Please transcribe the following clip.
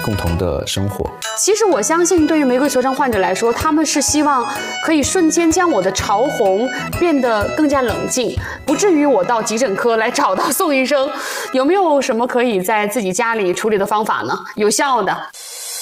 共同的生活。 其实我相信，对于玫瑰球症患者来说，他们是希望可以瞬间将我的潮红变得更加冷静，不至于我到急诊科来找到宋医生。有没有什么可以在自己家里处理的方法呢？有效的。